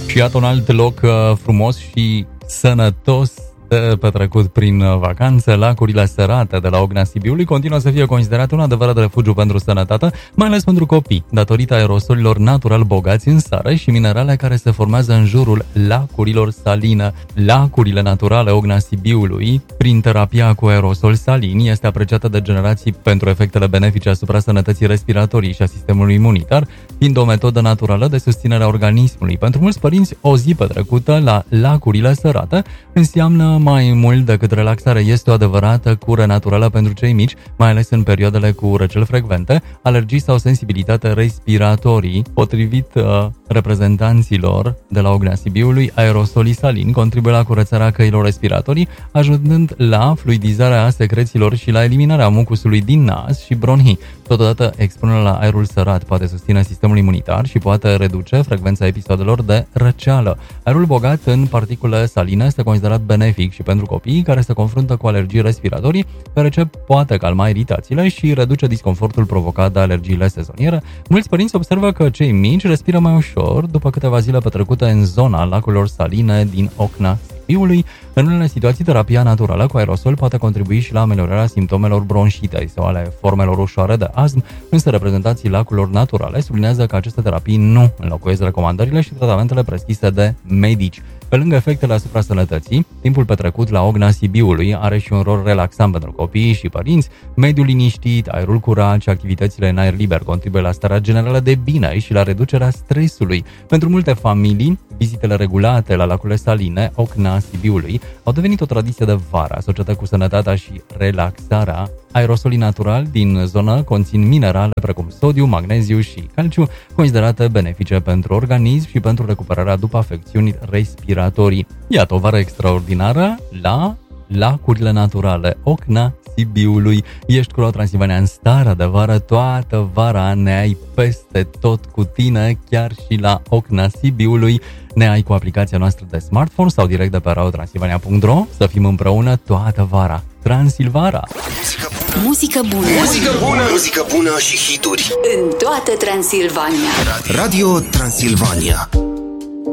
Și iată un alt loc frumos și sănătos de petrecut prin vacanțe. Lacurile Sărate de la Ogna Sibiului continuă să fie considerate un adevărat refugiu pentru sănătate, mai ales pentru copii, datorită aerosolilor natural bogați în sare și minerale care se formează în jurul lacurilor saline. Lacurile naturale Ogna Sibiului, prin terapia cu aerosol salini, este apreciată de generații pentru efectele benefice asupra sănătății respiratorii și a sistemului imunitar, fiind o metodă naturală de susținere a organismului. Pentru mulți părinți, o zi petrecută la Lacurile Sărate înseamnă mai mult decât relaxare. Este o adevărată cură naturală pentru cei mici, mai ales în perioadele cu răceli frecvente, alergii sau sensibilitate respiratorii. Potrivit reprezentanților de la Ogna Sibiului, aerosolii salini contribuie la curățarea căilor respiratorii, ajutând la fluidizarea secrețiilor și la eliminarea mucusului din nas și bronhii. Totodată, expunerea la aerul sărat poate susține sistemul imunitar și poate reduce frecvența episodelor de răceală. Aerul bogat în particule saline este considerat benefic și pentru copiii care se confruntă cu alergii respiratorii, deoarece poate calma iritațiile și reduce disconfortul provocat de alergiile sezoniere. Mulți părinți observă că cei mici respiră mai ușor după câteva zile petrecute în zona lacurilor saline din Ogna Sibiului. În unele situații, terapia naturală cu aerosol poate contribui și la ameliorarea simptomelor bronșitei sau ale formelor ușoare de astm, însă reprezentanții lacurilor naturale sublinează că aceste terapii nu înlocuiesc recomandările și tratamentele prescrise de medici. Pe lângă efectele asupra sănătății, timpul petrecut la Ogna Sibiului are și un rol relaxant pentru copii și părinți. Mediul liniștit, aerul curat și activitățile în aer liber contribuie la starea generală de bine și la reducerea stresului. Pentru multe familii, vizitele regulate la lacurile saline Ogna Sibiului au devenit o tradiție de vară, asociată cu sănătatea și relaxarea. Aerosolii naturali din zonă conțin minerale precum sodiu, magneziu și calciu, considerate benefice pentru organism și pentru recuperarea după afecțiuni respiratorii. Iată o vară extraordinară la Lacurile Naturale Ogna Sibiului. Ești cu Transilvania în starea de vară, toată vara ne ai peste tot cu tine, chiar și la Ogna Sibiului. Ne ai cu aplicația noastră de smartphone sau direct de pe radiotransilvania.ro. Să fim împreună toată vara. Transilvara. Muzică bună. Muzică bună. Muzică bună și hituri în toată Transilvania. Radio Transilvania.